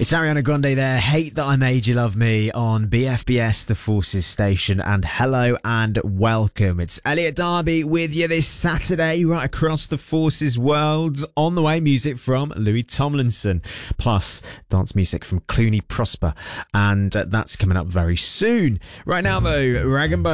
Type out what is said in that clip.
It's Ariana Grande there, Hate That I Made You Love Me on BFBS, the Forces station, and hello and welcome. It's Elliot Darby with you this Saturday right across the Forces world. On the way, music from Louis Tomlinson, plus dance music from Clooney Prosper, and that's coming up very soon. Right now though, Rag & Bone